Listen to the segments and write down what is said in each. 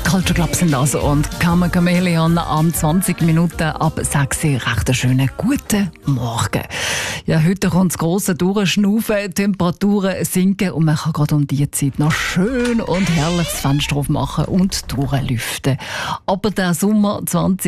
Culture Club sind also und Carmen Chameleon am 20 Minuten ab 6 Uhr. Recht einen schönen guten Morgen. Ja, heute kommt das grosse Durchschnaufen, Temperaturen sinken und man kann gerade um diese Zeit noch schön und herrlich das Fenster aufmachen und durchlüften. Aber der Sommer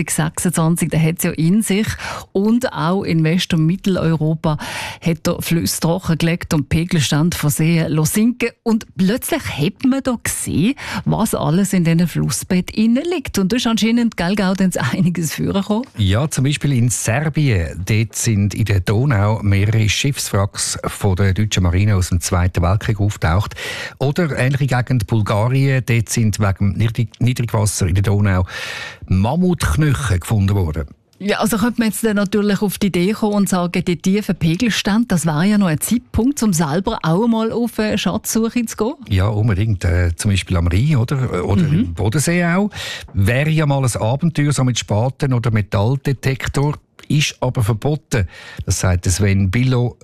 2026, der hat es ja in sich und auch in West- und Mitteleuropa hat der Flüsse trockengelegt und Pegelstand von Seen sinken und plötzlich hat man da gesehen, was alles in diesen Flussbett liegt. Und da ist anscheinend einiges vorgekommen. Ja, zum Beispiel in Serbien. Dort sind in der Donau mehrere Schiffswracks von der deutschen Marine aus dem Zweiten Weltkrieg auftaucht. Oder ähnliche Gegend Bulgarien. Dort sind wegen Niedrigwasser in der Donau Mammutknochen gefunden worden. Ja, also könnte man jetzt dann natürlich auf die Idee kommen und sagen, die tiefen Pegelstände, das wäre ja noch ein Zeitpunkt, um selber auch mal auf eine Schatzsuche zu gehen? Ja, unbedingt. Zum Beispiel am Rhein oder im Bodensee auch. Wäre ja mal ein Abenteuer so mit Spaten oder Metalldetektor, ist aber verboten. Das sagt Sven Billo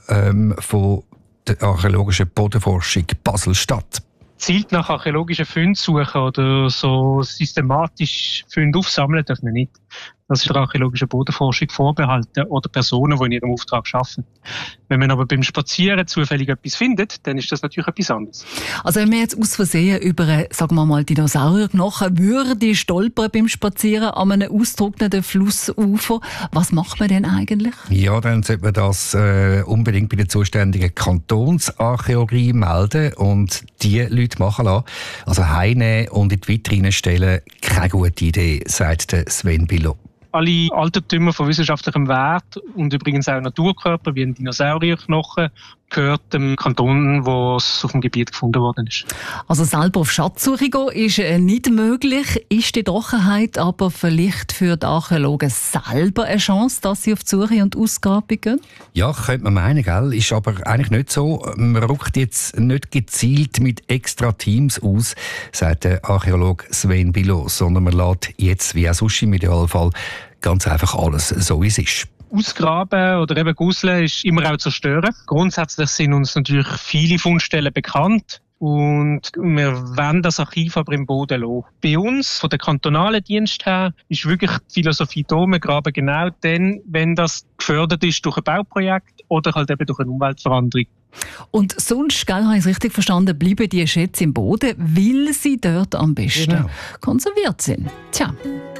von der archäologischen Bodenforschung Basel-Stadt. Zielt nach archäologischen Funden suchen oder so systematisch Funde aufsammeln darf man nicht. Das ist der archäologischen Bodenforschung vorbehalten oder Personen, die in ihrem Auftrag arbeiten. Wenn man aber beim Spazieren zufällig etwas findet, dann ist das natürlich etwas anderes. Also wenn man jetzt aus Versehen über einen, sagen wir mal, Dinosaurierknochen würde stolpern beim Spazieren an einem ausgetrockneten Flussufer, was macht man denn eigentlich? Ja, dann sollte man das unbedingt bei der zuständigen Kantonsarchäologie melden und die Leute machen lassen. Also heimnehmen und in die Vitrine stellen, keine gute Idee, sagt der Sven Billo. Alle Altertümer von wissenschaftlichem Wert und übrigens auch Naturkörper wie ein Dinosaurierknochen gehört dem Kanton, wo es auf dem Gebiet gefunden worden ist. Also selber auf Schatzsuche gehen ist nicht möglich. Ist die Trockenheit aber vielleicht für die Archäologen selber eine Chance, dass sie auf die Suche und Ausgrabung gehen? Ja, könnte man meinen, gell? Ist aber eigentlich nicht so. Man rückt jetzt nicht gezielt mit extra Teams aus, sagt der Archäologe Sven Billo, sondern man lässt jetzt, wie auch sonst im Idealfall, ganz einfach alles so, wie es ist. Ausgraben oder eben gusseln ist immer auch zerstören. Grundsätzlich sind uns natürlich viele Fundstellen bekannt und wir wollen das Archiv aber im Boden lassen. Bei uns, von der kantonalen Dienst her, ist wirklich die Philosophie da, wir graben genau dann, wenn das gefördert ist durch ein Bauprojekt oder halt eben durch eine Umweltveränderung. Und sonst, habe ich es richtig verstanden, bleiben die Schätze im Boden, weil sie dort am besten konserviert sind. Tja.